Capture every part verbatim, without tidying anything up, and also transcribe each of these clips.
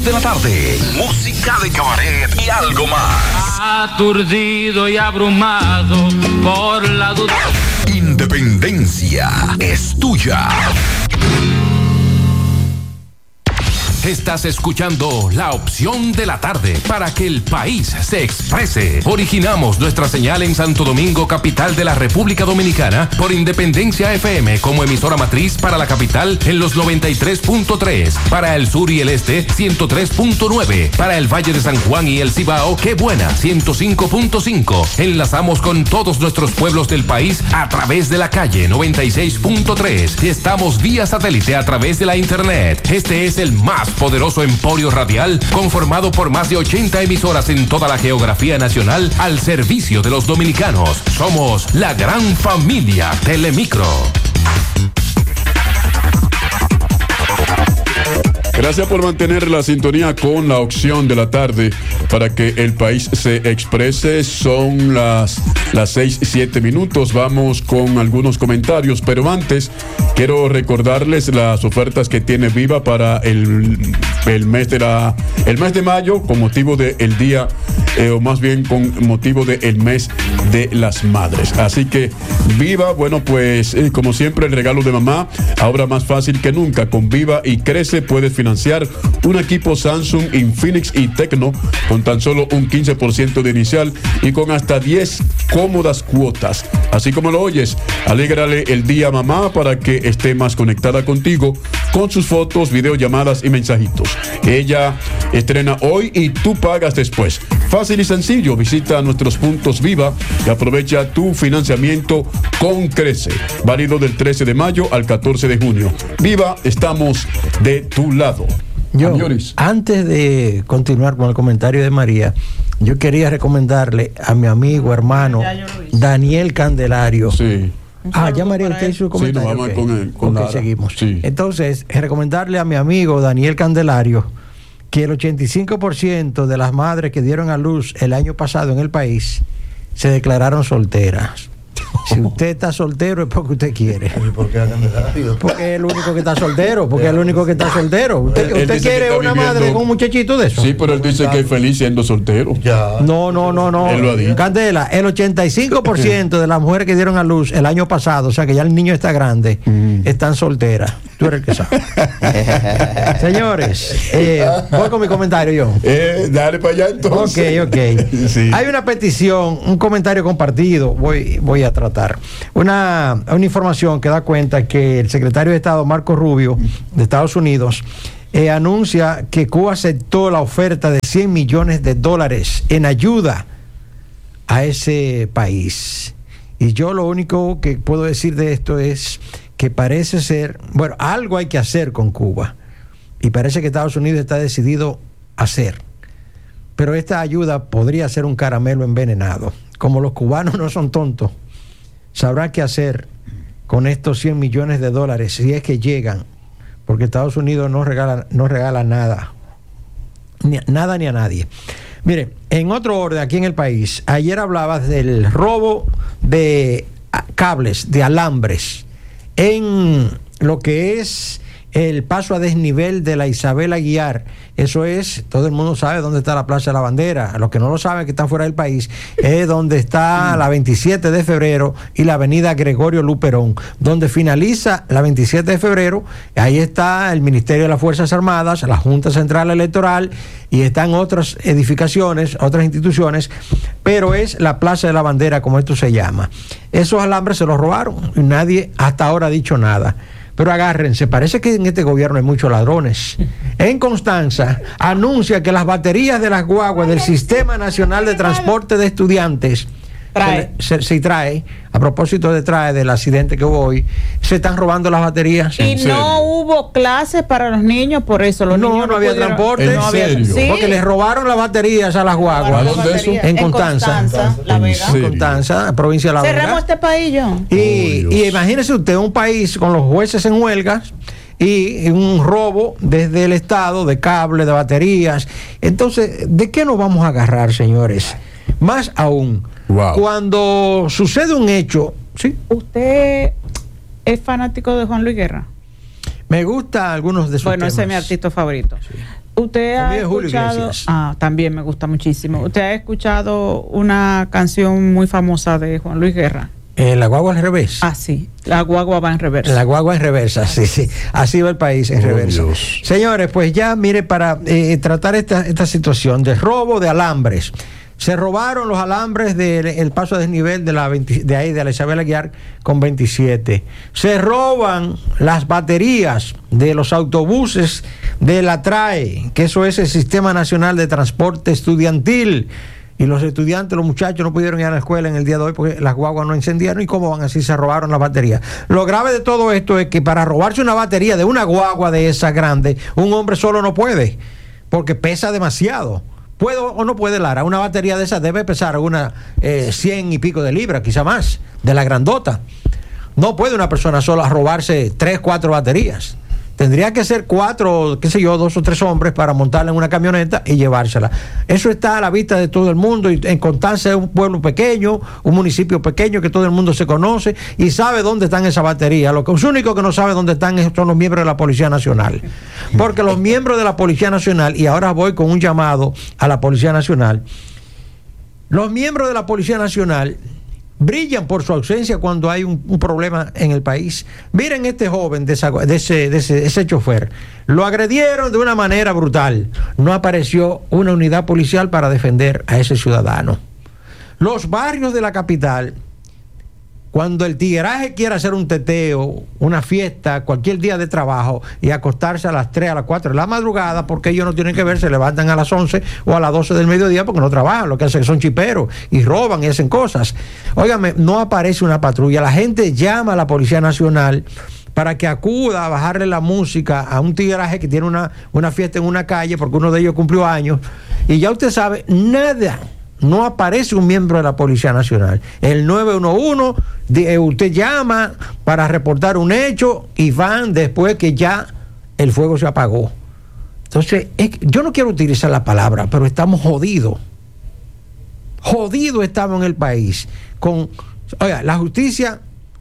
de la tarde, música de cabaret y algo más. Aturdido y abrumado por la duda. Independencia es tuya. Estás escuchando La Opción de la Tarde para que el país se exprese. Originamos nuestra señal en Santo Domingo, capital de la República Dominicana, por Independencia F M como emisora matriz para la capital en los noventa y tres punto tres, para el sur y el este ciento tres punto nueve, para el Valle de San Juan y el Cibao, Qué Buena ciento cinco punto cinco. Enlazamos con todos nuestros pueblos del país a través de la calle noventa y seis punto tres y estamos vía satélite a través de la internet. Este es el más poderoso emporio radial conformado por más de ochenta emisoras en toda la geografía nacional al servicio de los dominicanos. Somos la gran familia Telemicro. Gracias por mantener la sintonía con La Opción de la Tarde para que el país se exprese. Son las, las seis y siete minutos. Vamos con algunos comentarios, pero antes quiero recordarles las ofertas que tiene Viva para el, el mes de la el mes de mayo con motivo del día, eh, o más bien con motivo del mes de las madres. Así que Viva, bueno, pues eh, como siempre el regalo de mamá, ahora más fácil que nunca. Con Viva y Crece puedes financiar un equipo Samsung, Infinix y Tecno con tan solo un quince por ciento de inicial y con hasta diez cómodas cuotas. Así como lo oyes, alégrale el día a mamá para que esté más conectada contigo con sus fotos, videollamadas y mensajitos. Ella estrena hoy y tú pagas después. Fácil y sencillo, visita nuestros puntos Viva y aprovecha tu financiamiento con Crece. Válido del trece de mayo al catorce de junio. Viva, estamos de tu lado. Yo, antes de continuar con el comentario de María, yo quería recomendarle a mi amigo, hermano, Daniel Candelario. Sí. Ah, ya María, usted hizo el comentario. Sí, nos vamos okay. con él. Con okay, seguimos. Sí. Entonces, recomendarle a mi amigo Daniel Candelario que el ochenta y cinco por ciento de las madres que dieron a luz el año pasado en el país se declararon solteras. Si usted está soltero es porque usted quiere. ¿Y por qué a Candelario? Porque es el único que está soltero. Porque es el único que está soltero. ¿Usted, Él usted quiere una viviendo... madre con un muchachito de eso? Sí, pero él dice que es feliz siendo soltero. Ya. No, no, no, no. Él lo ha dicho. Candela, el ochenta y cinco por ciento de las mujeres que dieron a luz el año pasado, o sea que ya el niño está grande, mm. están solteras. Tú eres el que sabe. Señores, eh, voy con mi comentario yo. Eh, dale para allá entonces. Ok, ok. Sí. Hay una petición, un comentario compartido, voy, voy a tratar. Una, una información que da cuenta que el secretario de Estado, Marco Rubio, de Estados Unidos, eh, anuncia que Cuba aceptó la oferta de cien millones de dólares en ayuda a ese país. Y yo lo único que puedo decir de esto es que parece ser, bueno, algo hay que hacer con Cuba. Y parece que Estados Unidos está decidido a hacer. Pero esta ayuda podría ser un caramelo envenenado. Como los cubanos no son tontos, sabrán qué hacer con estos cien millones de dólares si es que llegan, porque Estados Unidos no regala, no regala nada, ni, nada ni a nadie. Mire, en otro orden aquí en el país, ayer hablabas del robo de cables, de alambres, en lo que es el paso a desnivel de la Isabel Aguiar. Eso es, todo el mundo sabe dónde está la Plaza de la Bandera. Los que no lo saben, que están fuera del país, es donde está la veintisiete de febrero y la avenida Gregorio Luperón. Donde finaliza la veintisiete de febrero, ahí está el Ministerio de las Fuerzas Armadas, la Junta Central Electoral, y están otras edificaciones, otras instituciones, pero es la Plaza de la Bandera, como esto se llama. Esos alambres se los robaron y nadie hasta ahora ha dicho nada. Pero agárrense, parece que en este gobierno hay muchos ladrones. En Constanza anuncia que las baterías de las guaguas del Sistema Nacional de Transporte de Estudiantes trae. Se, se trae, a propósito de trae del accidente que hubo hoy, se están robando las baterías. Y no hubo clases para los niños, por eso los no, niños no, no había pudieron, transporte. ¿En no serio? había, ¿Sí? Porque les robaron las baterías a las guaguas. ¿A dónde eso? En, en Constanza. Constanza, La Vega. En Constanza, provincia de La Vega. Cerramos este país, yo. Y, oh, y imagínese usted un país con los jueces en huelga y un robo desde el Estado de cable, de baterías. Entonces, ¿de qué nos vamos a agarrar, señores? Más aún, wow. Cuando sucede un hecho, ¿sí? ¿Usted es fanático de Juan Luis Guerra? Me gusta algunos de sus bueno, temas. ese es mi artista favorito. Sí. Usted ha También Julio escuchado, Iglesias. ah, también me gusta muchísimo. Usted ha escuchado una canción muy famosa de Juan Luis Guerra. Eh, la guagua al revés. Ah, sí, la guagua va en reversa. La guagua en reversa, sí, sí. Así va el país en Oh, reversa. Dios. Señores, pues ya, mire, para eh, tratar esta, esta situación de robo de alambres. Se robaron los alambres del paso a desnivel de la veinte, de ahí, de la Isabel Aguiar con veintisiete. Se roban las baterías de los autobuses de la TRAE, que eso es el Sistema Nacional de Transporte Estudiantil. Y los estudiantes, los muchachos no pudieron ir a la escuela en el día de hoy porque las guaguas no encendieron. ¿Y cómo van así? Se robaron las baterías. Lo grave de todo esto es que para robarse una batería de una guagua de esa grande, un hombre solo no puede, porque pesa demasiado. ¿Puede o no puede, Lara? Una batería de esas debe pesar una eh, cien y pico de libras, quizá más, de la grandota. No puede una persona sola robarse tres, cuatro baterías. Tendría que ser cuatro, qué sé yo, dos o tres hombres para montarla en una camioneta y llevársela. Eso está a la vista de todo el mundo. Y en Constanza es un pueblo pequeño, un municipio pequeño que todo el mundo se conoce y sabe dónde están esas baterías. Lo que, los únicos que no saben dónde están son los miembros de la Policía Nacional. Porque los miembros de la Policía Nacional, y ahora voy con un llamado a la Policía Nacional, los miembros de la Policía Nacional brillan por su ausencia cuando hay un, un problema en el país. Miren este joven de, esa, de, ese, de ese, ese chofer. Lo agredieron de una manera brutal. No apareció una unidad policial para defender a ese ciudadano. Los barrios de la capital, cuando el tigueraje quiere hacer un teteo, una fiesta, cualquier día de trabajo y acostarse a las tres, a las cuatro de la madrugada, porque ellos no tienen que ver, se levantan a las once o a las doce del mediodía porque no trabajan, lo que hacen son chiperos y roban y hacen cosas. Óigame, no aparece una patrulla, la gente llama a la Policía Nacional para que acuda a bajarle la música a un tigueraje que tiene una, una fiesta en una calle porque uno de ellos cumplió años, y ya usted sabe, nada. No aparece un miembro de la Policía Nacional. El nueve uno uno, de, usted llama para reportar un hecho y van después que ya el fuego se apagó. Entonces, es, yo no quiero utilizar la palabra, pero estamos jodidos. Jodidos estamos en el país. Con, oiga, la justicia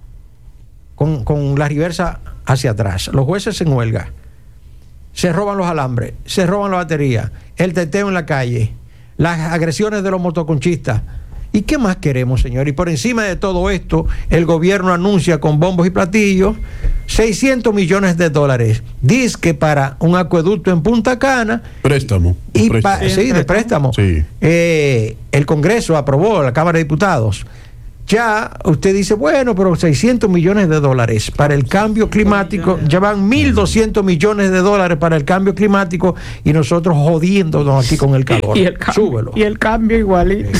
con, con la reversa hacia atrás. Los jueces en huelga. Se roban los alambres, se roban la batería, el teteo en la calle, las agresiones de los motoconchistas. ¿Y qué más queremos, señor? Y por encima de todo esto, el gobierno anuncia con bombos y platillos seiscientos millones de dólares. Dice que para un acueducto en Punta Cana. Préstamo. Y préstamo. Pa, sí, de préstamo. Sí. Eh, el Congreso aprobó, la Cámara de Diputados. Ya usted dice, bueno, pero seiscientos millones de dólares para el cambio climático, ya van mil doscientos millones de dólares para el cambio climático y nosotros jodiéndonos aquí con el calor. Y el cambio, Súbelo. y el cambio igualito.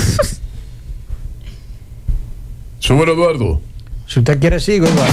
Súbelo, Eduardo. Si usted quiere, sigo, Eduardo.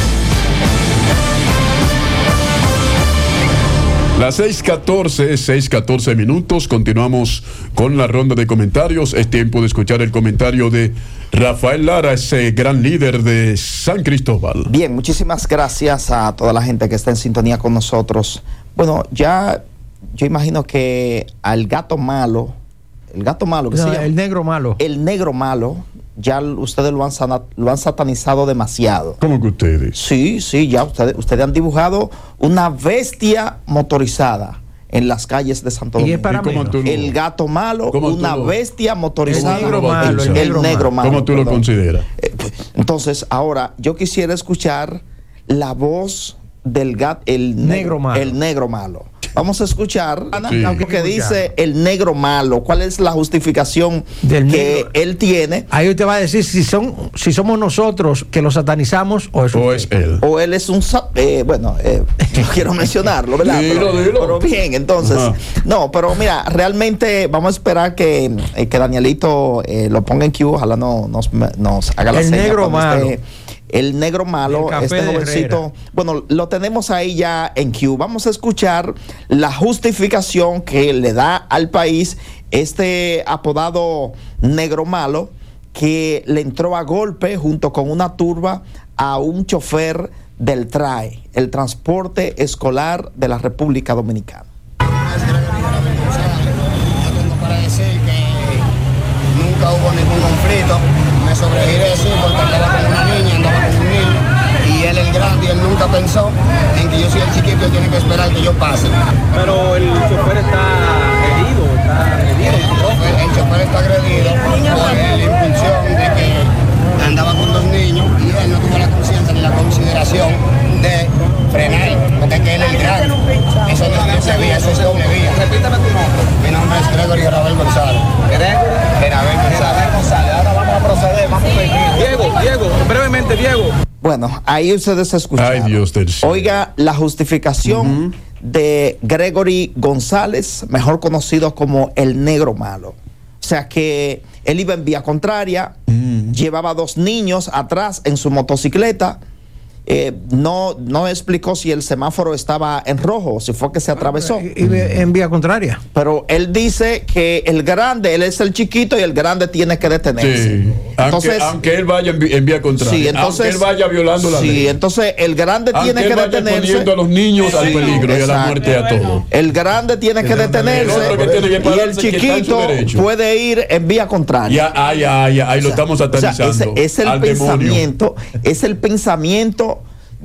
Las seis catorce, seis catorce minutos, continuamos con la ronda de comentarios. Es tiempo de escuchar el comentario de Rafael Lara, ese gran líder de San Cristóbal. Bien, muchísimas gracias a toda la gente que está en sintonía con nosotros. Bueno, ya yo imagino que al gato malo, el gato malo que No, se llama, el negro malo. el negro malo, ya ustedes lo han, sana- lo han satanizado demasiado. ¿Cómo que ustedes? Sí, sí, ya ustedes, ustedes han dibujado una bestia motorizada en las calles de Santo Y es Domingo. para ¿Y cómo menos. tú lo- El gato malo, ¿Cómo tú una lo- bestia motorizada. El negro ¿Cómo tú lo malo, bautizas? el El negro negro malo. malo. ¿Cómo tú lo perdón. consideras? Eh, pues, entonces, ahora yo quisiera escuchar la voz del gato, el Negro negro, malo. el negro malo. Vamos a escuchar Sí. lo que dice el negro malo. ¿Cuál es la justificación Del que negro. él tiene? Ahí usted va a decir si son, si somos nosotros que lo satanizamos o es ¿O usted. es él? O él es un sa- eh, bueno, eh, no quiero mencionarlo, ¿verdad? Dilo, pero, dilo. pero bien, entonces, Ajá. no, pero mira, realmente vamos a esperar que, eh, que Danielito eh, lo ponga en queue, ojalá no nos, nos haga la El seña negro cuando malo. esté. El negro malo, El café este de jovencito, Herrera. bueno, lo tenemos ahí ya en queue. Vamos a escuchar la justificación que le da al país este apodado negro malo, que le entró a golpe junto con una turba a un chofer del TRAE, el Transporte Escolar de la República Dominicana. Para decir que nunca hubo ningún conflicto, me sobregiré sí porque andaba con una niña, andaba con un niño, y él el grande y él nunca pensó en que yo soy el chiquito y tiene que esperar que yo pase. Pero el chofer está Bueno, ahí ustedes escucharon. Ay, Dios del cielo. Oiga la justificación uh-huh. de Gregory González, mejor conocido como el negro malo. O sea que él iba en vía contraria, uh-huh. llevaba dos niños atrás en su motocicleta. Eh, no, no explicó si el semáforo estaba en rojo o si fue que se atravesó. Y, y en vía contraria. Pero él dice que el grande, él es el chiquito y el grande tiene que detenerse. Sí. Entonces, aunque, aunque él vaya en, en vía contraria. Sí, entonces, aunque él vaya violando la sí, ley. Sí, entonces el grande aunque tiene que vaya detenerse. Poniendo a los niños sí, al peligro exacto. y a la muerte a todos. El grande tiene que detenerse el que tiene que y el chiquito puede ir en vía contraria. Ya, ay, ay, ahí lo estamos satanizando. O sea, ese, es el al pensamiento, demonio. es el pensamiento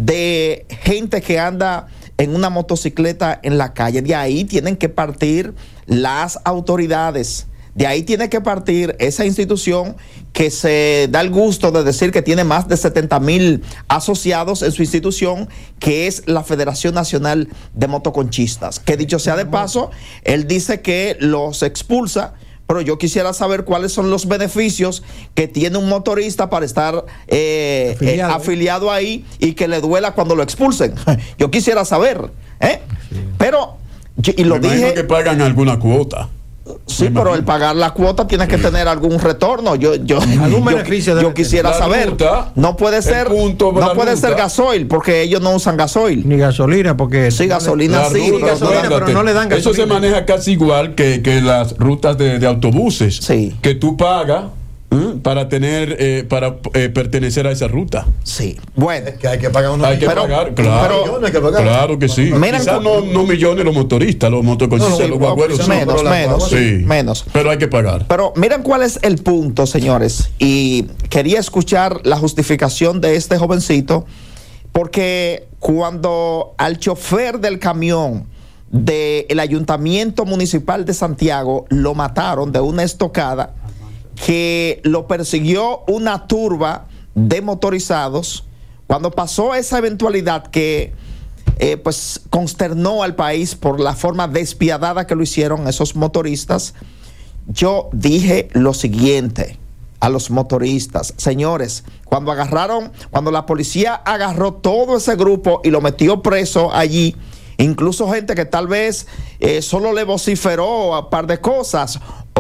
de gente que anda en una motocicleta en la calle. De ahí tienen que partir las autoridades. De ahí tiene que partir esa institución que se da el gusto de decir que tiene más de setenta mil asociados en su institución, que es la Federación Nacional de Motoconchistas. Que dicho sea de paso, él dice que los expulsa. Pero yo quisiera saber cuáles son los beneficios que tiene un motorista para estar eh, afiliado. Eh, afiliado ahí y que le duela cuando lo expulsen. Yo quisiera saber. ¿eh? Sí. Pero, y lo Me dije. que pagan alguna cuota. Sí, pero el pagar la cuota tiene que tener algún retorno. Yo, yo, algún yo, beneficio. Yo, yo quisiera la saber. Ruta, no puede ser, punto, no puede ruta. ser gasoil, porque ellos no usan gasoil. Ni gasolina, porque sí, gasolina sí, ruta, pero, gasolina, pero no le dan gasolina. Eso se maneja casi igual que, que las rutas de, de autobuses, sí. que tú pagas ¿Mm? para tener eh, para eh, pertenecer a esa ruta. Sí, bueno, es que hay que pagar unos hay que pero, pagar, claro, pero, millones que pagar. Claro que sí. Quizás no, no millones los motoristas, los motoconcistas, no, sí, los guagüeros, no, menos, menos, sí, menos. Pero hay que pagar. Pero miren cuál es el punto, señores. Y quería escuchar la justificación de este jovencito, porque cuando al chofer del camión del Ayuntamiento Municipal de Santiago lo mataron de una estocada, que lo persiguió una turba de motorizados, cuando pasó esa eventualidad que eh, pues consternó al país por la forma despiadada que lo hicieron esos motoristas, yo dije lo siguiente a los motoristas: señores, cuando agarraron, cuando la policía agarró todo ese grupo y lo metió preso allí, incluso gente que tal vez eh, solo le vociferó a un par de cosas